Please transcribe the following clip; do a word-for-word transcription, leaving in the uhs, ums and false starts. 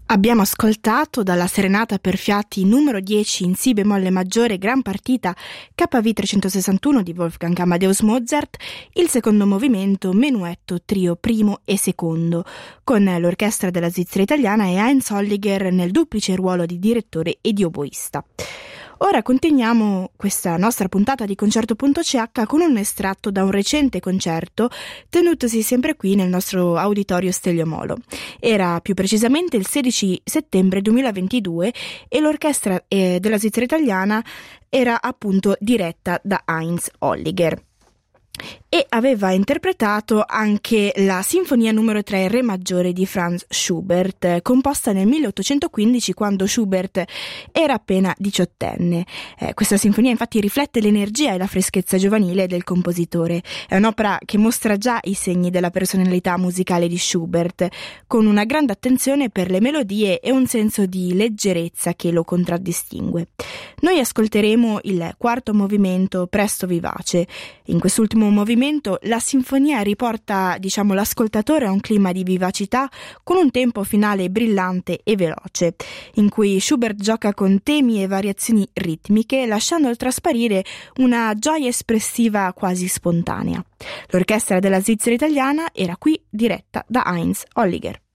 Abbiamo ascoltato dalla Serenata per fiati numero dieci in Si bemolle maggiore gran partita K V trecentosessantuno di Wolfgang Amadeus Mozart, il secondo movimento Menuetto trio primo e secondo, con l'orchestra della Svizzera italiana e Heinz Holliger nel duplice ruolo di direttore e di oboista. Ora continuiamo questa nostra puntata di Concerto.ch con un estratto da un recente concerto tenutosi sempre qui nel nostro auditorio Stelio Molo. Era più precisamente il sedici settembre duemilaventidue e l'orchestra eh, della Svizzera italiana era appunto diretta da Heinz Holliger. E aveva interpretato anche la Sinfonia numero tre Re maggiore di Franz Schubert, composta nel milleottocentoquindici quando Schubert era appena diciottenne. Eh, questa sinfonia infatti riflette l'energia e la freschezza giovanile del compositore. È un'opera che mostra già i segni della personalità musicale di Schubert, con una grande attenzione per le melodie e un senso di leggerezza che lo contraddistingue. Noi ascolteremo il quarto movimento Presto vivace. In quest'ultimo movimento la sinfonia riporta, diciamo, l'ascoltatore a un clima di vivacità con un tempo finale brillante e veloce, in cui Schubert gioca con temi e variazioni ritmiche, lasciando trasparire una gioia espressiva quasi spontanea. L'orchestra della Svizzera italiana era qui diretta da Heinz Holliger.